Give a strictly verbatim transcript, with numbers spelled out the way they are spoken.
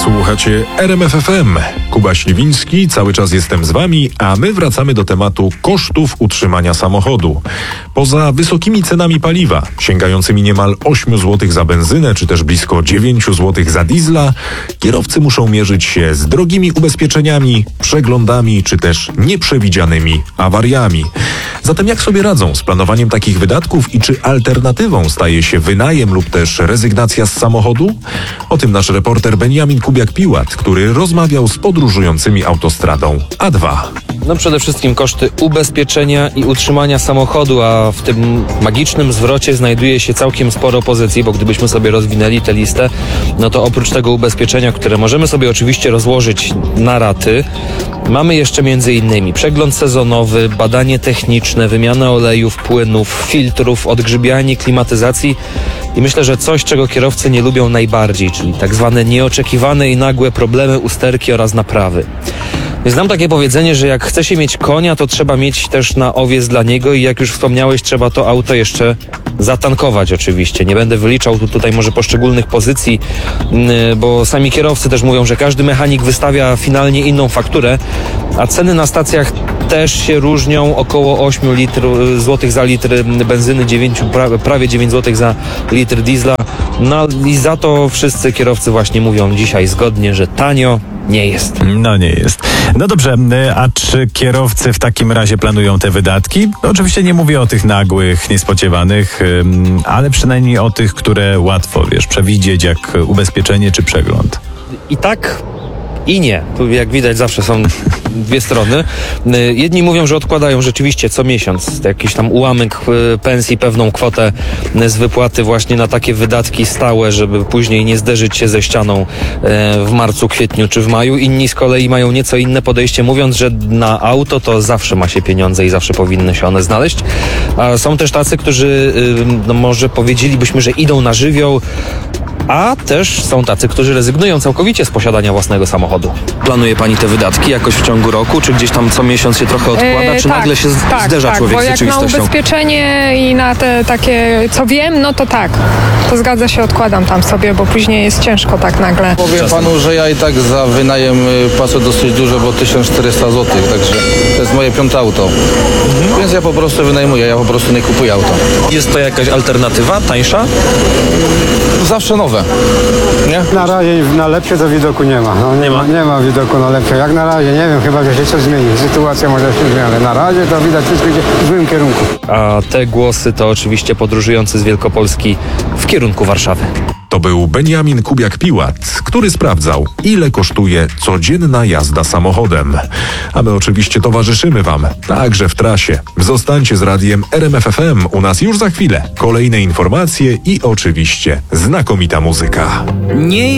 Słuchacie R M F F M. Kuba Śliwiński, cały czas jestem z wami, a my wracamy do tematu kosztów utrzymania samochodu. Poza wysokimi cenami paliwa, sięgającymi niemal osiem złotych za benzynę, czy też blisko dziewięć złotych za diesla, kierowcy muszą mierzyć się z drogimi ubezpieczeniami, przeglądami, czy też nieprzewidzianymi awariami. Zatem jak sobie radzą z planowaniem takich wydatków i czy alternatywą staje się wynajem lub też rezygnacja z samochodu? O tym nasz reporter Beniamin Kubiak-Piłat, który rozmawiał z podróżującymi autostradą A dwa. No przede wszystkim koszty ubezpieczenia i utrzymania samochodu, a w tym magicznym zwrocie znajduje się całkiem sporo pozycji, bo gdybyśmy sobie rozwinęli tę listę, no to oprócz tego ubezpieczenia, które możemy sobie oczywiście rozłożyć na raty, mamy jeszcze między innymi przegląd sezonowy, badanie techniczne, wymianę olejów, płynów, filtrów, odgrzybianie, klimatyzacji i myślę, że coś, czego kierowcy nie lubią najbardziej, czyli tak zwane nieoczekiwane i nagłe problemy, usterki oraz naprawy. Znam takie powiedzenie, że jak chce się mieć konia, to trzeba mieć też na owiec dla niego i jak już wspomniałeś, trzeba to auto jeszcze zatankować oczywiście. Nie będę wyliczał tu, tutaj może poszczególnych pozycji, bo sami kierowcy też mówią, że każdy mechanik wystawia finalnie inną fakturę, a ceny na stacjach też się różnią, około osiem złotych za litr benzyny, dziewięć, prawie dziewięć złotych za litr diesla. No i za to wszyscy kierowcy właśnie mówią dzisiaj zgodnie, że tanio nie jest. No nie jest. No dobrze, a czy kierowcy w takim razie planują te wydatki? No, oczywiście nie mówię o tych nagłych, niespodziewanych, ale przynajmniej o tych, które łatwo, wiesz, przewidzieć, jak ubezpieczenie czy przegląd. I tak i nie. Tu jak widać zawsze są dwie strony. Jedni mówią, że odkładają rzeczywiście co miesiąc jakiś tam ułamek pensji, pewną kwotę z wypłaty właśnie na takie wydatki stałe, żeby później nie zderzyć się ze ścianą w marcu, kwietniu czy w maju. Inni z kolei mają nieco inne podejście, mówiąc, że na auto to zawsze ma się pieniądze i zawsze powinny się one znaleźć. A są też tacy, którzy no może powiedzielibyśmy, że idą na żywioł, a też są tacy, którzy rezygnują całkowicie z posiadania własnego samochodu. Planuje pani te wydatki jakoś w ciągu roku, czy gdzieś tam co miesiąc się trochę odkłada, Yy, czy tak, nagle się tak, zderza tak, człowiek bo z jak rzeczywistością? na ubezpieczenie i na te takie, co wiem, no to tak. To zgadza się, odkładam tam sobie, bo później jest ciężko tak nagle. Powiem panu, że ja i tak za wynajem płacę dosyć dużo, bo tysiąc czterysta złotych, także to jest moje piąte auto. Mhm. Więc ja po prostu wynajmuję, ja po prostu nie kupuję auta. Jest to jakaś alternatywa, tańsza? Zawsze nowe, nie? Na razie na lepsze to widoku nie ma. No, nie, ma. nie ma widoku na lepsze. Jak na razie, nie wiem, chyba, że się coś zmieni. Sytuacja może się zmieni, ale na razie to widać wszystko idzie w złym kierunku. A te głosy to oczywiście podróżujący z Wielkopolski w kierunku Warszawy. To był Beniamin Kubiak-Piłat, który sprawdzał, ile kosztuje codzienna jazda samochodem. A my oczywiście towarzyszymy wam, także w trasie. Zostańcie z radiem R M F F M, u nas już za chwilę kolejne informacje i oczywiście znakomita muzyka. Nie